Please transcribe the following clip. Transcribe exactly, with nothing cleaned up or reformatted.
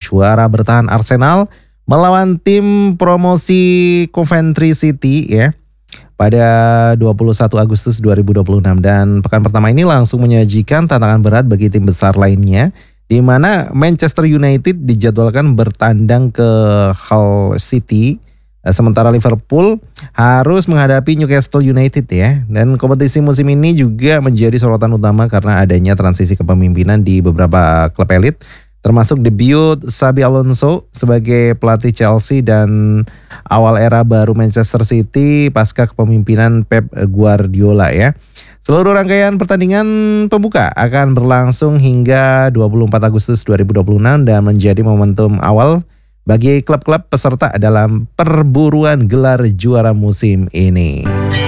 juara bertahan Arsenal melawan tim promosi Coventry City ya pada dua puluh satu Agustus dua ribu dua puluh enam, dan pekan pertama ini langsung menyajikan tantangan berat bagi tim besar lainnya, di mana Manchester United dijadwalkan bertandang ke Hull City, sementara Liverpool harus menghadapi Newcastle United ya. Dan kompetisi musim ini juga menjadi sorotan utama karena adanya transisi kepemimpinan di beberapa klub elit, termasuk debut Xabi Alonso sebagai pelatih Chelsea dan awal era baru Manchester City pasca kepemimpinan Pep Guardiola ya. Seluruh rangkaian pertandingan pembuka akan berlangsung hingga dua puluh empat Agustus dua ribu dua puluh enam dan menjadi momentum awal bagi klub-klub peserta dalam perburuan gelar juara musim ini.